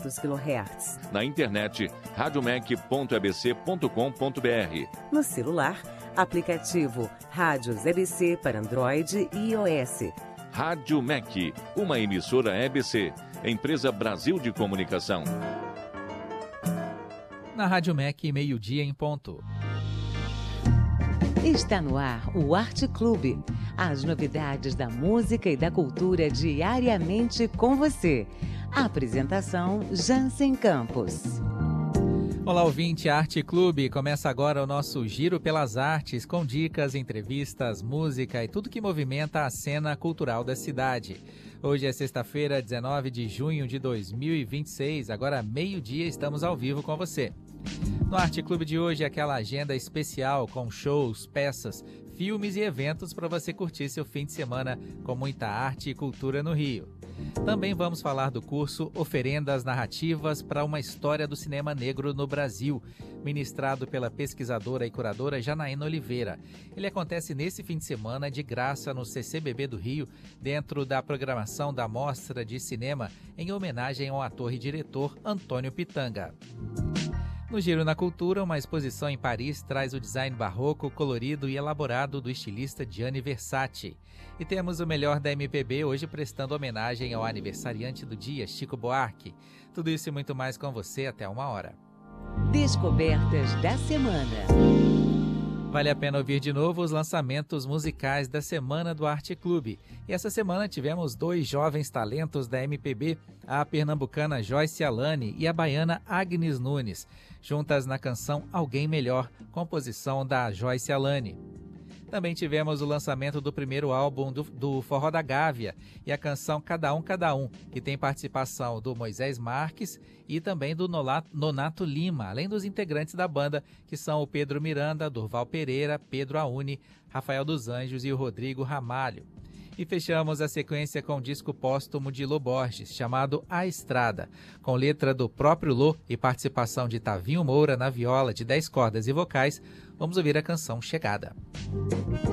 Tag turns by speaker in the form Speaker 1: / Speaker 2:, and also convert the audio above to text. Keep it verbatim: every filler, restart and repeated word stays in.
Speaker 1: oitocentos quilohertz.
Speaker 2: Na internet, radiomec ponto e b c ponto com ponto b r.
Speaker 1: No celular, aplicativo Rádios E B C para Android e iOS.
Speaker 2: Rádio M E C, uma emissora E B C, Empresa Brasil de Comunicação.
Speaker 3: Na Rádio M E C, meio-dia em ponto.
Speaker 1: Está no ar o Arte Clube. As novidades da música e da cultura diariamente com você. A apresentação, Jansen Campos.
Speaker 3: Olá, ouvinte, Arte Clube. Começa agora o nosso Giro pelas Artes, com dicas, entrevistas, música e tudo que movimenta a cena cultural da cidade. Hoje é sexta-feira, dezenove de junho de dois mil e vinte e seis. Agora, meio-dia, estamos ao vivo com você. No Arte Clube de hoje, aquela agenda especial com shows, peças, filmes e eventos para você curtir seu fim de semana com muita arte e cultura no Rio. Também vamos falar do curso Oferendas Narrativas para uma História do Cinema Negro no Brasil, ministrado pela pesquisadora e curadora Janaína Oliveira. Ele acontece nesse fim de semana de graça no C C B B do Rio, dentro da programação da Mostra de Cinema, em homenagem ao ator e diretor Antônio Pitanga. No Giro na Cultura, uma exposição em Paris traz o design barroco, colorido e elaborado do estilista Gianni Versace. E temos o melhor da M P B hoje prestando homenagem ao aniversariante do dia, Chico Buarque. Tudo isso e muito mais com você até uma hora.
Speaker 1: Descobertas da semana.
Speaker 3: Vale a pena ouvir de novo os lançamentos musicais da Semana do Arte Clube. E essa semana tivemos dois jovens talentos da M P B, a pernambucana Joyce Alane e a baiana Agnes Nunes, juntas na canção Alguém Melhor, composição da Joyce Alane. Também tivemos o lançamento do primeiro álbum do, do Forró da Gávea e a canção Cada Um, Cada Um, que tem participação do Moisés Marques e também do Nonato Lima, além dos integrantes da banda, que são o Pedro Miranda, Durval Pereira, Pedro Aune, Rafael dos Anjos e o Rodrigo Ramalho. E fechamos a sequência com o disco póstumo de Lô Borges, chamado A Estrada, com letra do próprio Lô e participação de Tavinho Moura na viola de dez cordas e vocais. Vamos ouvir a canção Chegada.